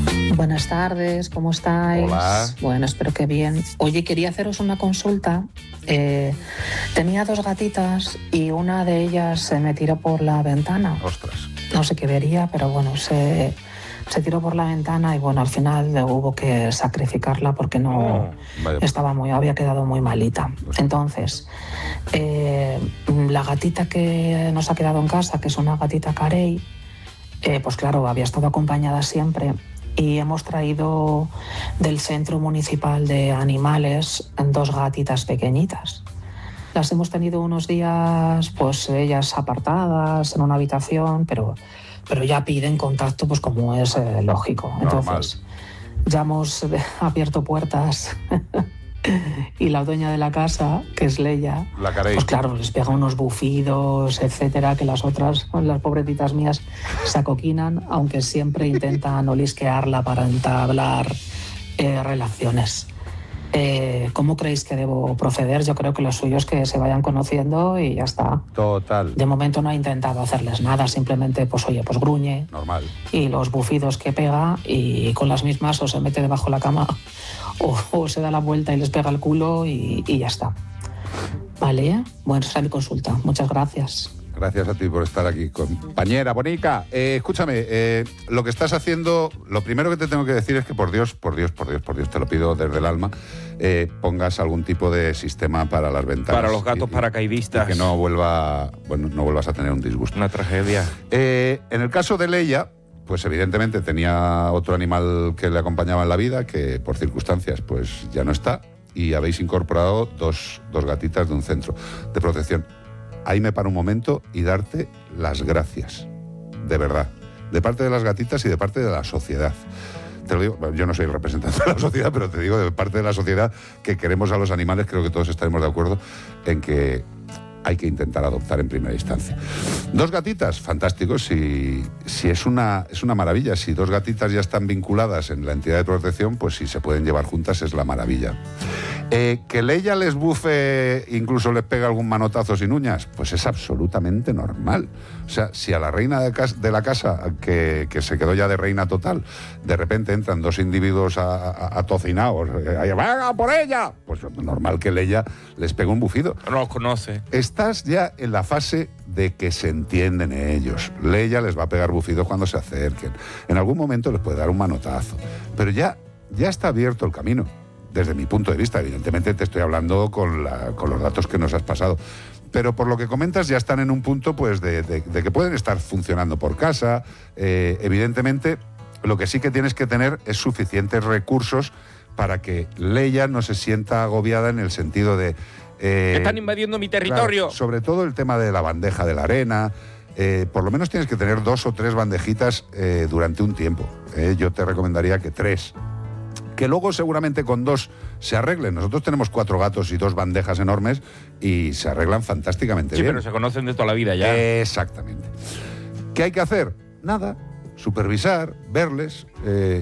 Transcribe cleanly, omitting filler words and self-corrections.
Buenas tardes, ¿cómo estáis? Hola. Bueno, espero que bien. Oye, quería haceros una consulta. Tenía 2 gatitas y una de ellas se me tiró por la ventana. Ostras. No sé qué vería, pero bueno, se tiró por la ventana y bueno, al final hubo que sacrificarla porque no había quedado muy malita. Entonces, la gatita que nos ha quedado en casa, que es una gatita carey, pues claro, había estado acompañada siempre. Y hemos traído del centro municipal de animales 2 gatitas pequeñitas. Las hemos tenido unos días, pues ellas apartadas en una habitación, pero ya piden contacto, pues como es lógico. Entonces, ya hemos abierto puertas y la dueña de la casa, que es Leia, pues claro, les pega unos bufidos, etcétera, que las otras, las pobrecitas mías, se acoquinan, aunque siempre intentan olisquearla para entablar relaciones. ¿Cómo creéis que debo proceder? Yo creo que lo suyo es que se vayan conociendo y ya está. Total. De momento no he intentado hacerles nada, simplemente, pues oye, pues gruñe. Normal. Y los bufidos que pega, y con las mismas o se mete debajo de la cama o se da la vuelta y les pega el culo y ya está. Vale, bueno, esa es mi consulta. Muchas gracias. Gracias a ti por estar aquí, compañera bonica. Escúchame, lo que estás haciendo, lo primero que te tengo que decir es que por Dios, te lo pido desde el alma, pongas algún tipo de sistema para las ventanas. Para los gatos paracaidistas. Y que no vuelvas a tener un disgusto. Una tragedia. En el caso de Leia, pues evidentemente tenía otro animal que le acompañaba en la vida, que por circunstancias pues ya no está, y habéis incorporado dos gatitas de un centro de protección. Ahí me paro un momento y darte las gracias, de verdad, de parte de las gatitas y de parte de la sociedad. Te lo digo, yo no soy el representante de la sociedad, pero te digo de parte de la sociedad que queremos a los animales. Creo que todos estaremos de acuerdo en que hay que intentar adoptar en primera instancia. 2 gatitas, fantásticos, si es una maravilla. Si 2 gatitas ya están vinculadas en la entidad de protección, pues si se pueden llevar juntas es la maravilla. Que Leia les bufe, incluso les pega algún manotazo sin uñas, pues es absolutamente normal. O sea, si a la reina de la casa, que se quedó ya de reina total, de repente entran 2 individuos atocinados, ¡venga por ella! Pues normal que Leia les pegue un bufido. No los conoce. Estás ya en la fase de que se entienden ellos. Leia les va a pegar bufidos cuando se acerquen. En algún momento les puede dar un manotazo. Pero ya está abierto el camino. Desde mi punto de vista, evidentemente te estoy hablando con los datos que nos has pasado. Pero por lo que comentas ya están en un punto pues de que pueden estar funcionando por casa. Evidentemente, lo que sí que tienes que tener es suficientes recursos para que Leia no se sienta agobiada en el sentido de... están invadiendo mi territorio. Claro, sobre todo el tema de la bandeja de la arena. Por lo menos tienes que tener 2 o 3 bandejitas durante un tiempo. Yo te recomendaría que 3. Que luego seguramente con 2 se arreglen. Nosotros tenemos 4 gatos y 2 bandejas enormes y se arreglan fantásticamente bien. Sí, pero se conocen de toda la vida ya. Exactamente. ¿Qué hay que hacer? Nada. Supervisar, verles...